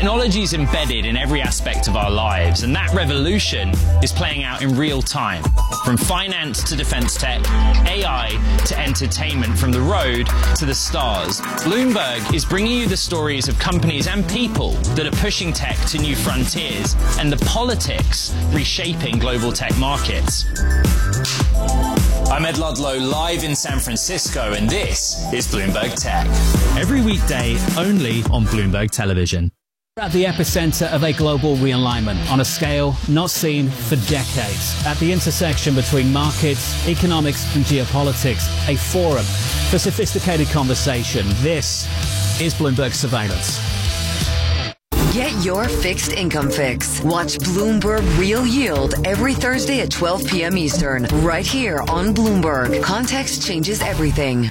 Technology is embedded in every aspect of our lives, and that revolution is playing out in real time. From finance to defense tech, AI to entertainment, from the road to the stars, Bloomberg is bringing you the stories of companies and people that are pushing tech to new frontiers and the politics reshaping global tech markets. I'm Ed Ludlow, live in San Francisco, and this is Bloomberg Tech. Every weekday, only on Bloomberg Television. We're at the epicenter of a global realignment on a scale not seen for decades. At the intersection between markets, economics and geopolitics, a forum for sophisticated conversation. This is Bloomberg Surveillance. Get your fixed income fix. Watch Bloomberg Real Yield every Thursday at 12 p.m. Eastern, right here on Bloomberg. Context changes everything.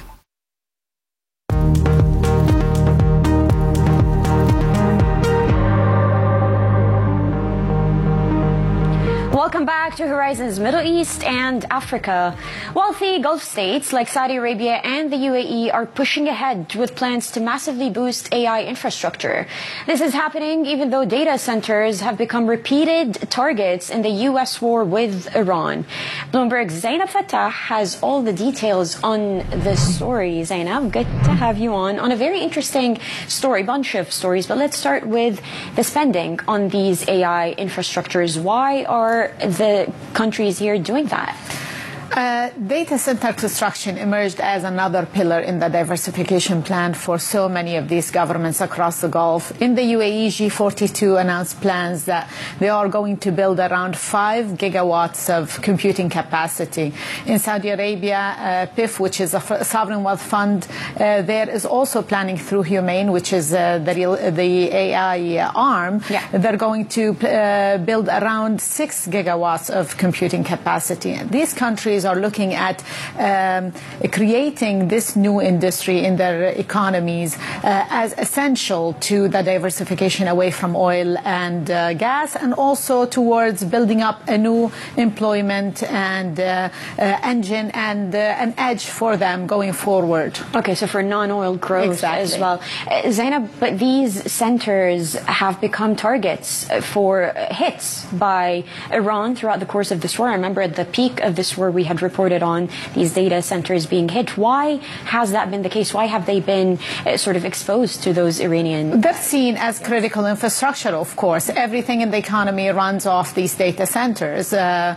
Welcome back to Horizons Middle East and Africa. Wealthy Gulf states like Saudi Arabia and the UAE are pushing ahead with plans to massively boost AI infrastructure. This is happening even though data centers have become repeated targets in the U.S. war with Iran. Bloomberg's Zainab Fattah has all the details on this story. Zainab, good to have you on a very interesting story, bunch of stories, but let's start with the spending on these AI infrastructures. Why are the countries here doing that? Data center construction emerged as another pillar in the diversification plan for so many of these governments across the Gulf. In the UAE, G42 announced plans that they are going to build around 5 gigawatts of computing capacity. In Saudi Arabia, PIF, which is a sovereign wealth fund, there is also planning through HUMAIN, which is the AI arm. Yeah. They're going to build around 6 gigawatts of computing capacity. These countries are looking at creating this new industry in their economies as essential to the diversification away from oil and gas, and also towards building up a new employment and engine and an edge for them going forward. Okay, so for non-oil growth exactly. As well. Zainab, but these centers have become targets for hits by Iran throughout the course of this war. I remember at the peak of this war we had reported on these data centers being hit. Why has that been the case? Why have they been sort of exposed to those Iranian? They're seen as critical infrastructure, of course. Everything in the economy runs off these data centers.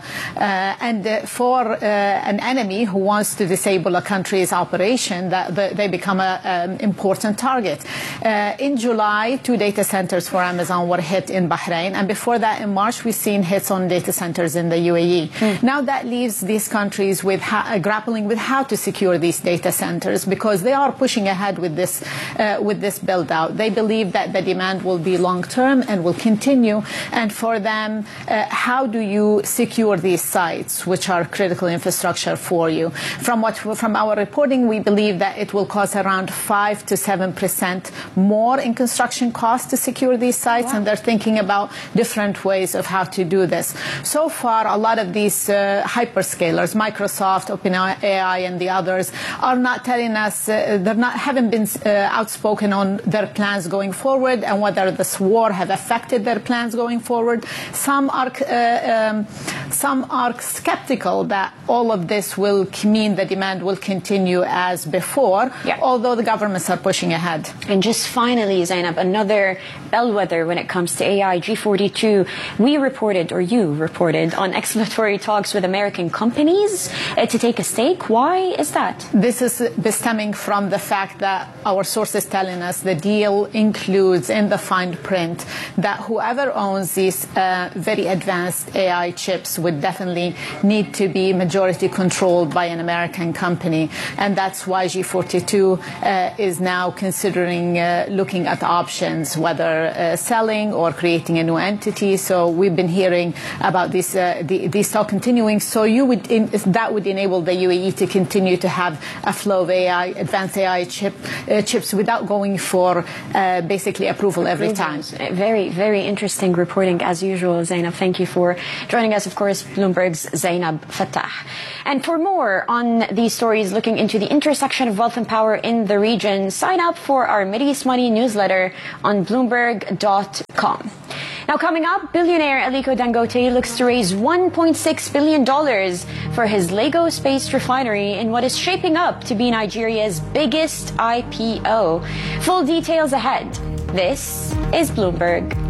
And for an enemy who wants to disable a country's operation, they become an important target. In July, 2 data centers for Amazon were hit in Bahrain. And before that, in March, we've seen hits on data centers in the UAE. Now that leaves these countries with grappling with how to secure these data centers, because they are pushing ahead with this build out. They believe that the demand will be long term and will continue. And for them, how do you secure these sites, which are critical infrastructure for you? From our reporting, we believe that it will cost around 5 to 7% more in construction costs to secure these sites. Wow. And they're thinking about different ways of how to do this. So far, a lot of these hyperscalers, Microsoft, OpenAI, and the others, are not telling us, haven't been outspoken on their plans going forward and whether this war have affected their plans going forward. Some are skeptical that all of this will mean the demand will continue as before, although the governments are pushing ahead. And just finally, Zainab, another bellwether when it comes to AI, G42, you reported on exploratory talks with American companies to take a stake. Why is that? This is stemming from the fact that our sources telling us the deal includes in the fine print that whoever owns these very advanced AI chips would definitely need to be majority controlled by an American company. And that's why G42 is now considering looking at options, whether selling or creating a new entity. So we've been hearing about these talks continuing. So you would that would enable the UAE to continue to have a flow of AI, advanced AI chips without going for basically approval every time. Very, very interesting reporting as usual, Zainab. Thank you for joining us. Of course, Bloomberg's Zainab Fattah. And for more on these stories looking into the intersection of wealth and power in the region, sign up for our Mideast Money newsletter on Bloomberg.com. Now, coming up, billionaire Aliko Dangote looks to raise $1.6 billion for his Lagos based refinery in what is shaping up to be Nigeria's biggest IPO. Full details ahead. This is Bloomberg.